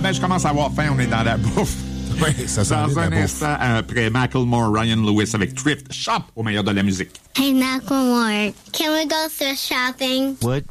ben, je commence à avoir faim, on est dans la bouffe. Oui, ça sent Dans bien un la bouffe. instant, après Macklemore, Ryan Lewis avec Thrift Shop au meilleur de la musique. Hey, Macklemore, can we go thrift shopping? What?